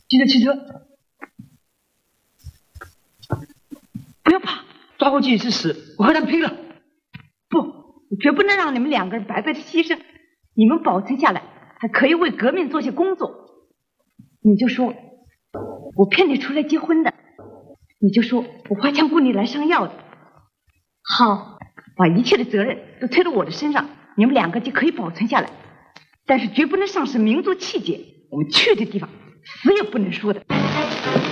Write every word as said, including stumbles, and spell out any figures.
记得汽车，不要怕，抓过去是死，我和他们拼了！不，我绝不能让你们两个人白白的牺牲。你们保存下来，还可以为革命做些工作。你就说我骗你出来结婚的，你就说我花枪雇你来上药的。好，把一切的责任都推到我的身上，你们两个就可以保存下来，但是绝不能丧失民族气节。我们去的地方死也不能输的。